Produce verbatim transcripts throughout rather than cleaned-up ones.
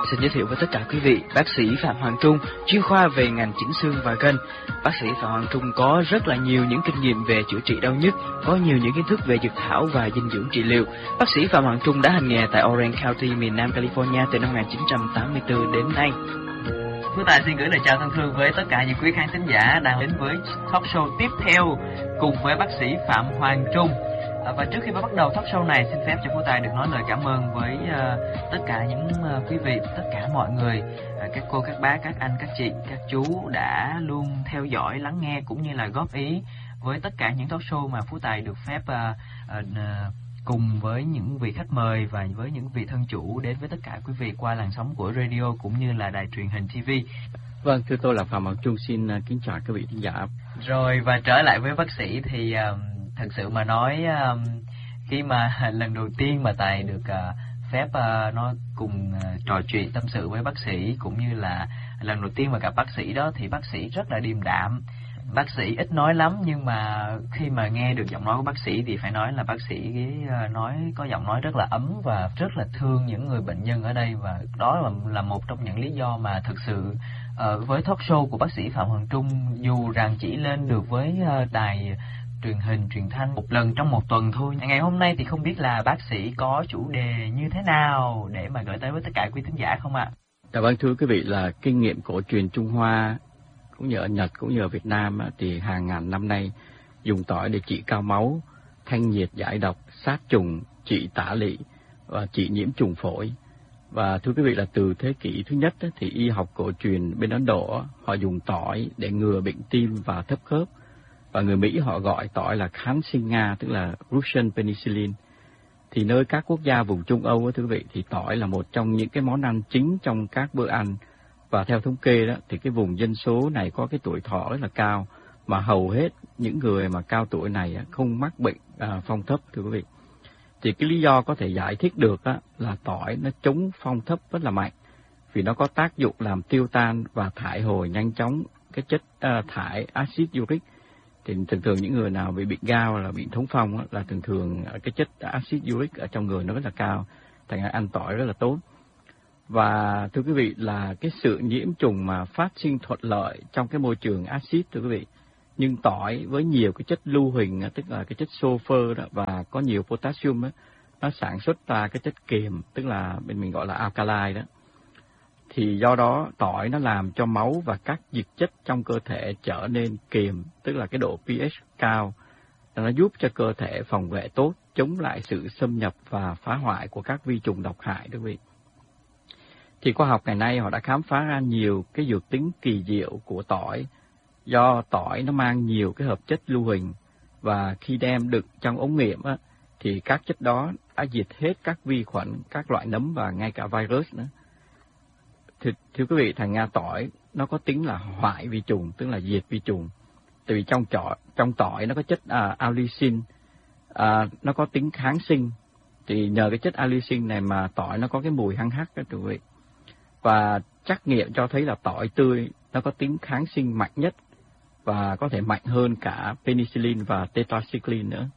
Xin giới thiệu với tất cả quý vị, bác sĩ Phạm Hoàng Trung, chuyên khoa về ngành chỉnh xương và gân. Bác sĩ Phạm Hoàng Trung có rất là nhiều những kinh nghiệm về chữa trị đau nhức, có nhiều những kiến thức về dược thảo và dinh dưỡng trị liệu. Bác sĩ Phạm Hoàng Trung đã hành nghề tại Orange County, miền Nam California từ năm một nghìn chín trăm tám mươi tư đến nay. Phú Tài xin gửi lời chào thân thương với tất cả những quý khán thính giả đang đến với talk show tiếp theo cùng với bác sĩ Phạm Hoàng Trung. Và trước khi bắt đầu talk show này, xin phép cho Phú Tài được nói lời cảm ơn với uh, tất cả những uh, quý vị, tất cả mọi người, uh, các cô, các bác, các anh, các chị, các chú đã luôn theo dõi, lắng nghe cũng như là góp ý với tất cả những talk show mà Phú Tài được phép uh, uh, cùng với những vị khách mời và với những vị thân chủ đến với tất cả quý vị qua làn sóng của radio cũng như là đài truyền hình ti vi. Vâng, thưa tôi là Phạm Hoàng Trung, xin uh, kính chào quý vị khán giả. Rồi, và trở lại với bác sĩ thì uh, thật sự mà nói, um, khi mà lần đầu tiên mà Tài được uh, phép uh, nói cùng uh, trò chuyện tâm sự với bác sĩ, cũng như là lần đầu tiên mà gặp bác sĩ đó, thì bác sĩ rất là điềm đạm. Bác sĩ ít nói lắm, nhưng mà khi mà nghe được giọng nói của bác sĩ thì phải nói là bác sĩ uh, nói có giọng nói rất là ấm và rất là thương những người bệnh nhân ở đây. Và đó là, là một trong những lý do mà thực sự uh, với talk show của bác sĩ Phạm Hoàng Trung, dù rằng chỉ lên được với uh, đài truyền hình, truyền thanh một lần trong một tuần thôi. Ngày hôm nay thì không biết là bác sĩ có chủ đề như thế nào để mà gửi tới với tất cả quý thính giả không ạ? Dạ vâng, thưa quý vị, là kinh nghiệm cổ truyền Trung Hoa cũng như ở Nhật cũng như ở Việt Nam thì hàng ngàn năm nay dùng tỏi để trị cao máu, thanh nhiệt giải độc, sát trùng, trị tả lị và trị nhiễm trùng phổi. Và thưa quý vị, là từ thế kỷ thứ nhất thì y học cổ truyền bên Ấn Độ họ dùng tỏi để ngừa bệnh tim và thấp khớp. Và người Mỹ họ gọi tỏi là kháng sinh Nga, tức là Russian penicillin. Thì nơi các quốc gia vùng Trung Âu, thưa quý vị, thì tỏi là một trong những cái món ăn chính trong các bữa ăn. Và theo thống kê đó, thì cái vùng dân số này có cái tuổi thọ rất là cao, mà hầu hết những người mà cao tuổi này không mắc bệnh à, phong thấp, thưa quý vị. Thì cái lý do có thể giải thích được á, là tỏi nó chống phong thấp rất là mạnh, vì nó có tác dụng làm tiêu tan và thải hồi nhanh chóng cái chất à, thải axit uric. Thì thường thường những người nào bị bệnh gout là bị thống phong á, là thường thường cái chất axit uric ở trong người nó rất là cao, thành ra ăn tỏi rất là tốt. Và thưa quý vị, là cái sự nhiễm trùng mà phát sinh thuận lợi trong cái môi trường axit, thưa quý vị. Nhưng tỏi với nhiều cái chất lưu huỳnh, tức là cái chất sulfur đó, và có nhiều potassium đó, nó sản xuất ra cái chất kiềm, tức là bên mình gọi là alkali đó. Thì do đó tỏi nó làm cho máu và các dịch chất trong cơ thể trở nên kiềm, tức là cái độ pH cao. Nó giúp cho cơ thể phòng vệ tốt, chống lại sự xâm nhập và phá hoại của các vi trùng độc hại, quý vị. Thì khoa học ngày nay họ đã khám phá ra nhiều cái dược tính kỳ diệu của tỏi, do tỏi nó mang nhiều cái hợp chất lưu huỳnh, và khi đem đựng trong ống nghiệm á, thì các chất đó đã diệt hết các vi khuẩn, các loại nấm và ngay cả virus nữa. Thưa, thưa quý vị, thành ra tỏi nó có tính là hoại vi trùng, tức là diệt vi trùng. Tại vì trong tỏi, trong tỏi nó có chất à, allicin, à, nó có tính kháng sinh. Thì nhờ cái chất allicin này mà tỏi nó có cái mùi hăng hắc đó, quý vị. Và trắc nghiệm cho thấy là tỏi tươi nó có tính kháng sinh mạnh nhất, và có thể mạnh hơn cả penicillin và tetracycline nữa.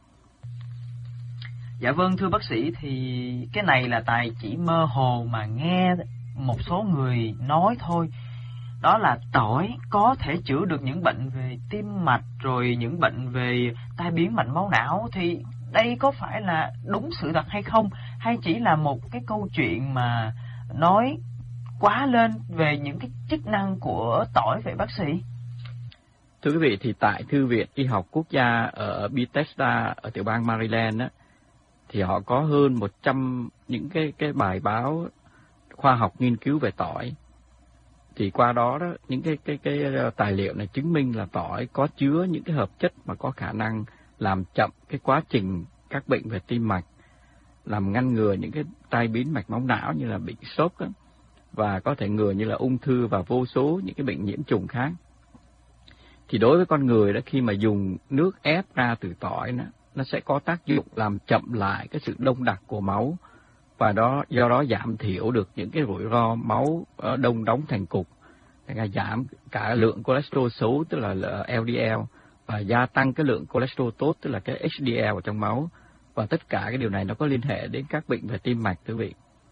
Dạ vâng, thưa bác sĩ, thì cái này là Tài chỉ mơ hồ mà nghe một số người nói thôi. Đó là tỏi có thể chữa được những bệnh về tim mạch, rồi những bệnh về tai biến mạch máu não. Thì đây có phải là đúng sự thật hay không? Hay chỉ là một cái câu chuyện mà nói quá lên về những cái chức năng của tỏi vậy bác sĩ? Thưa quý vị, thì tại Thư viện Y học Quốc gia ở Bethesda ở tiểu bang Maryland á, thì họ có hơn một trăm những cái cái bài báo khoa học nghiên cứu về tỏi. Thì qua đó đó, những cái cái cái tài liệu này chứng minh là tỏi có chứa những cái hợp chất mà có khả năng làm chậm cái quá trình các bệnh về tim mạch, làm ngăn ngừa những cái tai biến mạch máu não như là bệnh stroke á, và có thể ngừa như là ung thư và vô số những cái bệnh nhiễm trùng khác. Thì đối với con người đó, khi mà dùng nước ép ra từ tỏi đó, nó sẽ có tác dụng làm chậm lại cái sự đông đặc của máu, và đó do đó giảm thiểu được những cái rủi ro máu đông đóng thành cục, giảm cả lượng cholesterol xấu tức là L D L, và gia tăng cái lượng cholesterol tốt tức là cái H D L ở trong máu. Và tất cả cái điều này nó có liên hệ đến các bệnh về tim mạch, quý vị.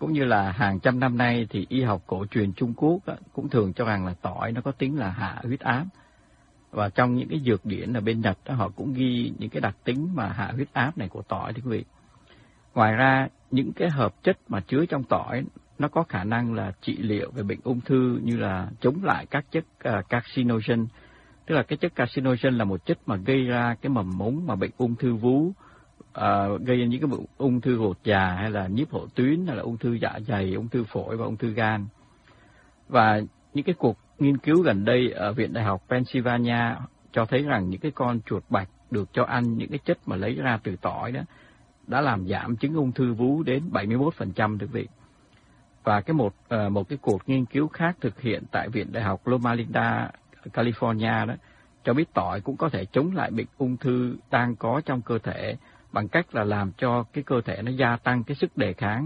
cũng như là hàng trăm năm nay thì y học cổ truyền Trung Quốc á, cũng thường cho rằng là tỏi nó có tính là hạ huyết áp. Và trong những cái dược điển ở bên Nhật đó, họ cũng ghi những cái đặc tính mà hạ huyết áp này của tỏi thưa quý vị. Ngoài ra, những cái hợp chất mà chứa trong tỏi nó có khả năng là trị liệu về bệnh ung thư, như là chống lại các chất uh, carcinogen. Tức là cái chất carcinogen là một chất mà gây ra cái mầm mống mà bệnh ung thư vú, uh, gây ra những cái bệnh ung thư ruột già, hay là nhiếp hộ tuyến, hay là ung thư dạ dày, ung thư phổi và ung thư gan. Và những cái cuộc nghiên cứu gần đây ở Viện Đại học Pennsylvania cho thấy rằng những cái con chuột bạch được cho ăn những cái chất mà lấy ra từ tỏi đó đã làm giảm chứng ung thư vú đến bảy mươi mốt phần trăm, thưa quý vị. Và cái một uh, một cái cuộc nghiên cứu khác thực hiện tại Viện Đại học Loma Linda, California đó cho biết tỏi cũng có thể chống lại bệnh ung thư đang có trong cơ thể bằng cách là làm cho cái cơ thể nó gia tăng cái sức đề kháng.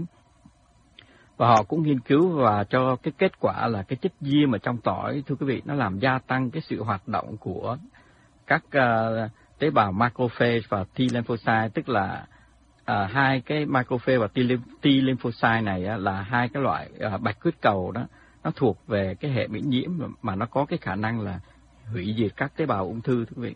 Và họ cũng nghiên cứu và cho cái kết quả là cái chất diêm ở trong tỏi, thưa quý vị, nó làm gia tăng cái sự hoạt động của các uh, tế bào macrophage và T lymphocyte, tức là uh, hai cái macrophage và T lymphocyte này uh, là hai cái loại uh, bạch huyết cầu đó, nó thuộc về cái hệ miễn nhiễm mà nó có cái khả năng là hủy diệt các tế bào ung thư, thưa quý vị.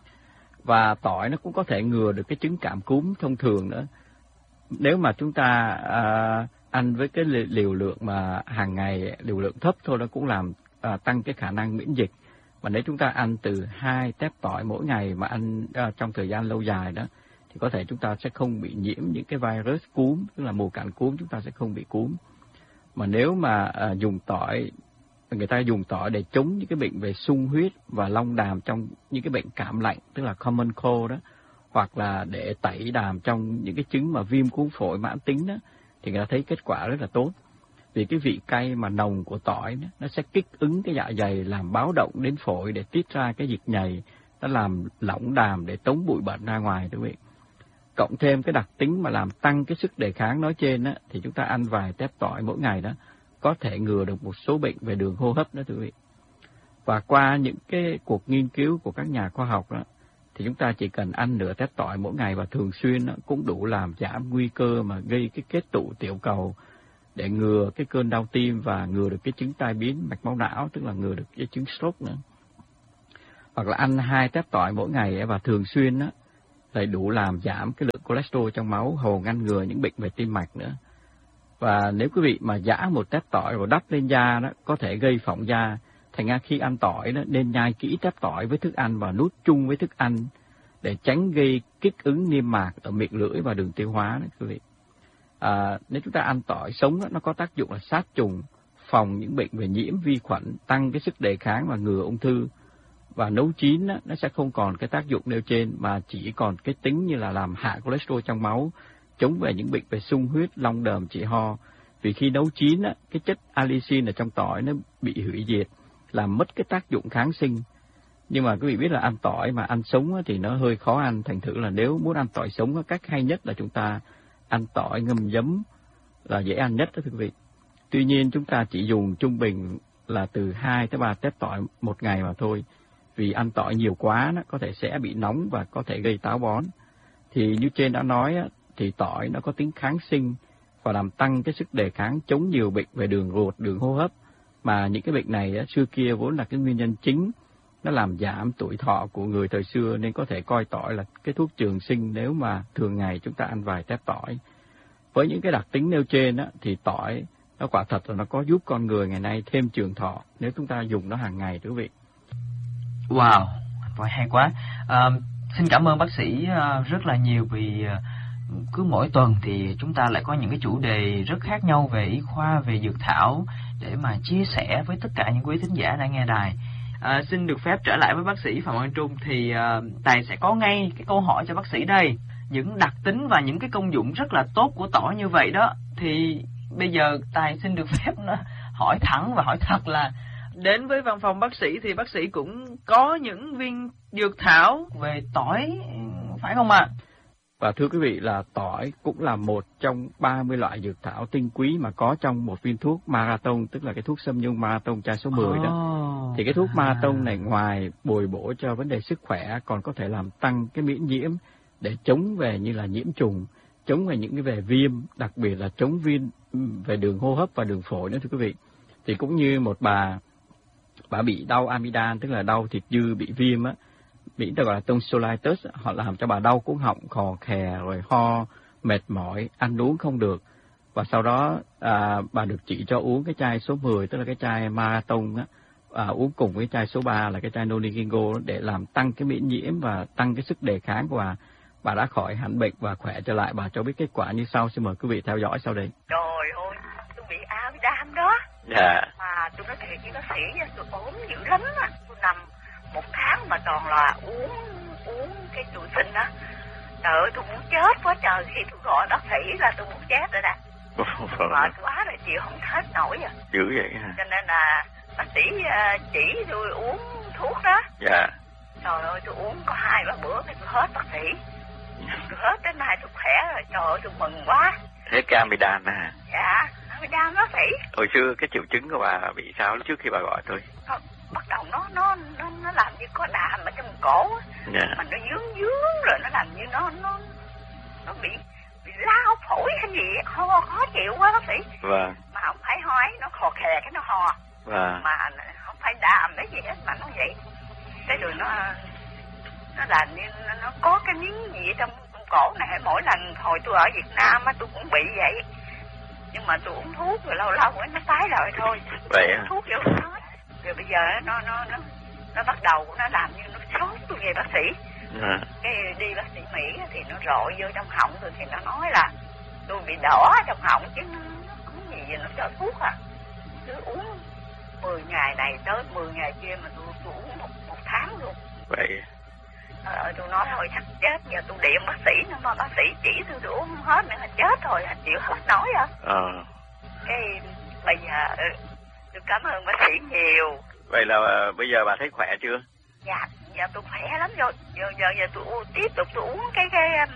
Và tỏi nó cũng có thể ngừa được cái chứng cảm cúm thông thường nữa. Nếu mà chúng ta uh, ăn với cái liều lượng mà hàng ngày, liều lượng thấp thôi, nó cũng làm à, tăng cái khả năng miễn dịch. Mà nếu chúng ta ăn từ hai tép tỏi mỗi ngày mà ăn à, trong thời gian lâu dài đó, thì có thể chúng ta sẽ không bị nhiễm những cái virus cúm, tức là mùa cạn cúm chúng ta sẽ không bị cúm. Mà nếu mà à, dùng tỏi, người ta dùng tỏi để chống những cái bệnh về sung huyết và long đàm trong những cái bệnh cảm lạnh, tức là common cold đó, hoặc là để tẩy đàm trong những cái chứng mà viêm cuống phổi mãn tính đó, thì người ta thấy kết quả rất là tốt. Vì cái vị cay mà nồng của tỏi đó, nó sẽ kích ứng cái dạ dày, làm báo động đến phổi để tiết ra cái dịch nhầy, nó làm lỏng đàm để tống bụi bẩn ra ngoài, thưa quý vị. Cộng thêm cái đặc tính mà làm tăng cái sức đề kháng nói trên đó, thì chúng ta ăn vài tép tỏi mỗi ngày đó có thể ngừa được một số bệnh về đường hô hấp đó, thưa quý vị. Và qua những cái cuộc nghiên cứu của các nhà khoa học đó, thì chúng ta chỉ cần ăn nửa tép tỏi mỗi ngày và thường xuyên đó, cũng đủ làm giảm nguy cơ mà gây cái kết tụ tiểu cầu, để ngừa cái cơn đau tim và ngừa được cái chứng tai biến mạch máu não, tức là ngừa được cái chứng stroke nữa. Hoặc là ăn hai tép tỏi mỗi ngày và thường xuyên đó, lại đủ làm giảm cái lượng cholesterol trong máu, hồ ngăn ngừa những bệnh về tim mạch nữa. Và nếu quý vị mà giã một tép tỏi rồi đắp lên da đó, có thể gây phỏng da. Thành ra khi ăn tỏi đó, nên nhai kỹ tép tỏi với thức ăn và nuốt chung với thức ăn để tránh gây kích ứng niêm mạc ở miệng lưỡi và đường tiêu hóa đó, quý vị. À, nếu chúng ta ăn tỏi sống đó, nó có tác dụng là sát trùng, phòng những bệnh về nhiễm vi khuẩn, tăng cái sức đề kháng và ngừa ung thư. Và nấu chín đó, nó sẽ không còn cái tác dụng nêu trên, mà chỉ còn cái tính như là làm hạ cholesterol trong máu, chống về những bệnh về sung huyết, long đờm, trị ho. Vì khi nấu chín đó, cái chất allicin ở trong tỏi nó bị hủy diệt, làm mất cái tác dụng kháng sinh. Nhưng mà quý vị biết là ăn tỏi mà ăn sống thì nó hơi khó ăn. Thành thử là nếu muốn ăn tỏi sống, cách hay nhất là chúng ta ăn tỏi ngâm giấm là dễ ăn nhất đó, thưa quý vị. Tuy nhiên chúng ta chỉ dùng trung bình là từ hai tới ba tép tỏi một ngày mà thôi. Vì ăn tỏi nhiều quá nó có thể sẽ bị nóng và có thể gây táo bón. Thì như trên đã nói thì tỏi nó có tính kháng sinh và làm tăng cái sức đề kháng chống nhiều bệnh về đường ruột, đường hô hấp. Mà những cái bệnh này xưa kia vốn là cái nguyên nhân chính, nó làm giảm tuổi thọ của người thời xưa, nên có thể coi tỏi là cái thuốc trường sinh nếu mà thường ngày chúng ta ăn vài tép tỏi. Với những cái đặc tính nêu trên á, thì tỏi nó quả thật là nó có giúp con người ngày nay thêm trường thọ nếu chúng ta dùng nó hàng ngày, quý vị. Wow, tỏi hay quá. À, xin cảm ơn bác sĩ rất là nhiều, vì cứ mỗi tuần thì chúng ta lại có những cái chủ đề rất khác nhau về y khoa, về dược thảo để mà chia sẻ với tất cả những quý thính giả đang nghe đài. À, xin được phép trở lại với bác sĩ Phạm Quang Trung thì uh, Tài sẽ có ngay cái câu hỏi cho bác sĩ đây. Những đặc tính và những cái công dụng rất là tốt của tỏi như vậy đó, thì bây giờ Tài xin được phép nó hỏi thẳng và hỏi thật là đến với văn phòng bác sĩ thì bác sĩ cũng có những viên dược thảo về tỏi, phải không ạ? À? Và thưa quý vị, là tỏi cũng là một trong ba mươi loại dược thảo tinh quý mà có trong một viên thuốc Marathon, tức là cái thuốc Sâm Nhung Marathon chai số mười oh. đó. Thì cái thuốc Marathon này ngoài bồi bổ cho vấn đề sức khỏe, còn có thể làm tăng cái miễn nhiễm để chống về như là nhiễm trùng, chống về những cái về viêm, đặc biệt là chống viêm về đường hô hấp và đường phổi nữa thưa quý vị. Thì cũng như một bà bà bị đau amidan, tức là đau thịt dư bị viêm á, bị gọi là tonsillitis, họ làm cho bà đau cuống họng, khò khè, rồi ho, mệt mỏi, ăn uống không được. Và sau đó à, bà được chỉ cho uống cái chai số mười, tức là cái chai marathon á, à, uống cùng với chai số ba là cái chai Noligingo để làm tăng cái miễn nhiễm và tăng cái sức đề kháng của bà. Bà đã khỏi hẳn bệnh và khỏe trở lại. Bà cho biết kết quả như sau, xin mời quý vị theo dõi sau đây. Trời ơi, tôi bị amidan đó. Dạ. Mà tôi nói thiệt với bác sĩ, tôi ốm dữ lắm á. Tôi nằm một tháng mà toàn là uống uống cái tụi sinh á. Trời ơi, tôi muốn chết quá trời. Khi tôi gọi bác sĩ là tôi muốn chết rồi đó. Mệt quá rồi, chịu không hết nổi à. Dữ vậy hả? Cho nên là bác sĩ chỉ tôi uống thuốc đó. Dạ. Trời ơi, tôi uống có hai ba bữa thì tôi hết bác sĩ. Tôi hết đến nay tôi khỏe rồi, trời ơi, tôi mừng quá. Hết cái amidan hả? Dạ, amidan bác sĩ. Hồi xưa cái triệu chứng của bà bị sao trước khi bà gọi tôi? Nó, bắt đầu nó nó nó nó làm như có đàm ở trong cổ á. Dạ. Mà nó dướng dướng rồi nó làm như nó nó nó bị bị lao phổi hay gì, ho khó chịu quá bác sĩ. Vâng. Mà không phải ho ấy, nó khò khè cái nó ho. Vâng. Mà không phải đàm cái gì hết mà nó vậy. Cái rồi nó nó làm như nó, nó có cái miếng gì trong cổ này. Mỗi lần hồi tôi ở Việt Nam á tôi cũng bị vậy, nhưng mà tôi uống thuốc rồi lâu lâu nó tái lại thôi. Vậy à? Thuốc vô nó rồi bây giờ nó nó nó nó bắt đầu nó làm như nó sốt tôi về bác sĩ. À. Cái đi bác sĩ Mỹ thì nó rọi vô trong họng rồi thì nó nói là tôi bị đỏ trong họng chứ nó, nó không gì vậy, nó cho thuốc à. Cứ uống mười ngày này tới mười ngày kia mà tôi, tôi uống một, một tháng luôn. Vậy Ờ, tôi nói thôi chắc chết, giờ tôi điện bác sĩ nữa mà bác sĩ chỉ tôi, tôi uống không hết nữa là chết thôi, chịu hết nổi à. Ờ. Cái bây giờ tôi cảm ơn bác sĩ nhiều. Vậy là uh, bây giờ bà thấy khỏe chưa? Dạ, giờ tôi khỏe lắm rồi. Giờ giờ giờ tôi u, tiếp tục tôi uống cái cái um,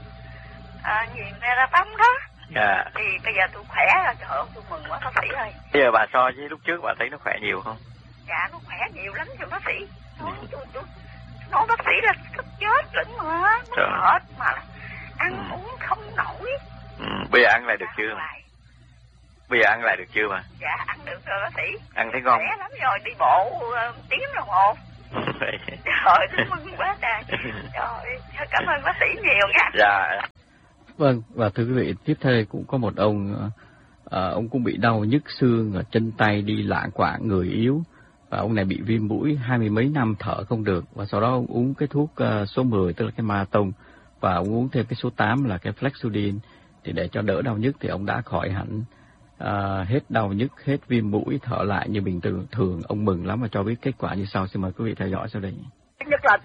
à, gì Marathon đó. Dạ. Thì bây giờ tôi khỏe rồi, trời ơi tôi mừng quá bác sĩ ơi. Bây giờ bà so với lúc trước bà thấy nó khỏe nhiều không? Dạ nó khỏe nhiều lắm rồi bác sĩ. Nói, tôi, tôi, nói bác sĩ là sắp chết lắm mà, nó mệt mà ăn ừ. uống không nổi. Ừ. Bây giờ ăn lại được ăn chưa? Lại. Bây giờ ăn lại được chưa mà? Dạ ăn được rồi bác sĩ. Ăn thấy ngon? Khỏe lắm rồi, đi bộ uh, tiếng đồng hồ. Trời tôi mừng quá trời. Trời cảm ơn bác sĩ nhiều nha. Dạ. Vâng, và thưa quý vị, tiếp theo cũng có một ông, à, ông cũng bị đau nhức xương ở chân tay, đi lạng quạng, người yếu. Và ông này bị viêm mũi hai mươi mấy năm thở không được. Và sau đó ông uống cái thuốc uh, số mười, tức là cái marathon. Và ông uống thêm cái số tám là cái Flexudin. Thì để cho đỡ đau nhức thì ông đã khỏi hẳn. Uh, hết đau nhức, hết viêm mũi, thở lại như bình thường. Thường ông mừng lắm và cho biết kết quả như sau. Xin mời quý vị theo dõi sau đây. Nhất là